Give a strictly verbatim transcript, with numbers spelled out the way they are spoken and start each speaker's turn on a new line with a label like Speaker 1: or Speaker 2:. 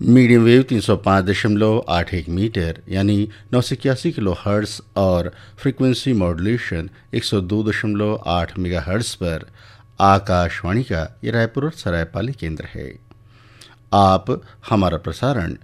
Speaker 1: Medium wave तीन सौ पाँच दशमलव आठ एक मीटर यानी नौ सौ इक्यासी किलो हर्ट्स और फ्रीक्वेंसी मॉड्यूलेशन एक सौ दो दशमलव आठ मेगा हर्ट्स पर आकाशवाणी का ये रायपुर और सरायपाली केंद्र है। आप हमारा प्रसारण